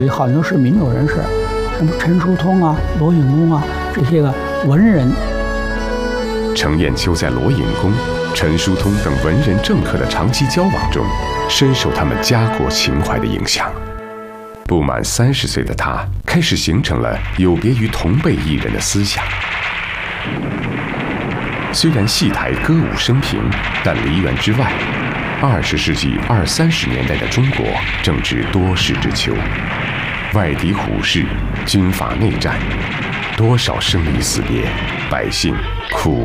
有好多是民主人士，什么陈叔通啊、罗颖公啊这些个文人。 程砚秋在罗颖公、陈叔通等文人政客的长期交往中，深受他们家国情怀的影响。不满30岁的他，开始形成了有别于同辈艺人的思想。虽然戏台歌舞升平，但梨园之外，20世纪20、30年代的中国正值多事之秋，外敌虎视，军阀内战，多少生离死别，百姓苦